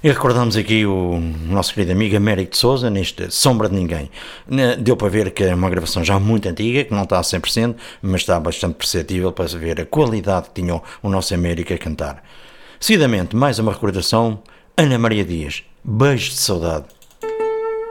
E recordamos aqui o nosso querido amigo Américo de Souza, neste Sombra de Ninguém. Deu para ver que é uma gravação já muito antiga, que não está a 100%, mas está bastante perceptível para ver a qualidade que tinha o nosso Américo a cantar. Seguidamente, mais uma recordação, Ana Maria Dias, Beijo de Saudade.